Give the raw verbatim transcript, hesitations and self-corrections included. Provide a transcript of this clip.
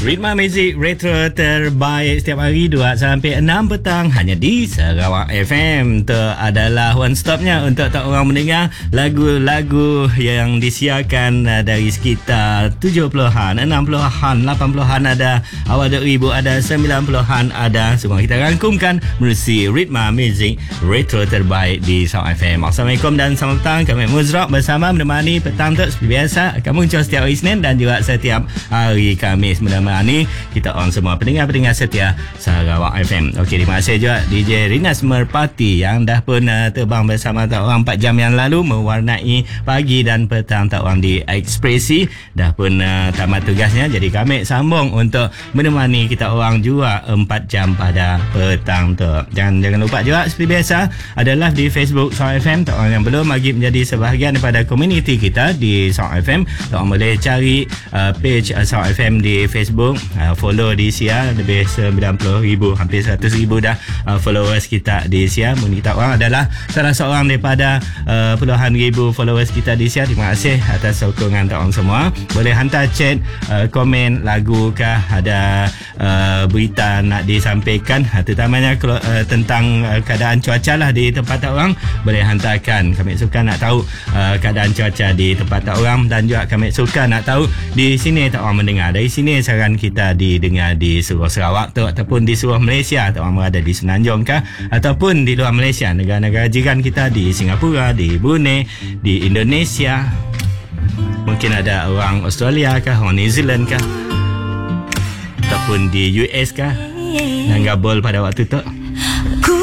Ritma Music Retro terbaik setiap hari dua sampai enam petang hanya di Sarawak F M. Itu adalah one stopnya untuk tak orang mendengar lagu-lagu yang disiarkan dari sekitar tujuh puluhan, enam puluhan, lapan puluhan ada, awal dua ribu ada, sembilan puluhan ada. Semua kita rangkumkan melalui Ritma Music Retro terbaik di Sarawak F M. Assalamualaikum dan selamat petang. Kami Muzraq bersama menemani petang tu seperti biasa. Kamu muncul setiap hari Senin dan juga setiap hari Khamis. Menemani ni kita orang semua pendengar-pendengar setia Sarawak F M. Okey, terima kasih juga D J Rinas Merpati yang dah pun uh, terbang bersama tak orang empat jam yang lalu mewarnai pagi dan petang tak orang di Ekspresi. Dah pun uh, tamat tugasnya, jadi kami sambung untuk menemani kita orang juga empat jam pada petang tu. Jangan jangan lupa juga seperti biasa ada live di Facebook Sarawak F M. Tak orang yang belum lagi menjadi sebahagian daripada komuniti kita di Sarawak F M, tak orang boleh cari uh, page uh, Sarawak F M di Facebook. Uh, follow di Sia lebih sembilan puluh ribu, hampir seratus ribu dah uh, followers kita di Sia. Mungkin kita orang adalah salah seorang daripada uh, puluhan ribu followers kita di Sia. Terima kasih atas sokongan tak orang semua. Boleh hantar chat, uh, komen lagu kah, ada uh, berita nak disampaikan, uh, terutamanya uh, tentang uh, keadaan cuaca lah di tempat tak orang, boleh hantarkan. Kami suka nak tahu uh, keadaan cuaca di tempat tak orang, dan juga kami suka nak tahu di sini tak orang mendengar. Dari sini saran kita didengar di seluruh Sarawak tu, ataupun di seluruh Malaysia, tak orang berada di Semenanjung kah, ataupun di luar Malaysia, negara-negara jiran kita di Singapura, di Brunei, di Indonesia, mungkin ada orang Australia kah, orang New Zealand kah, ataupun di U S kah, yang gabul pada waktu tu.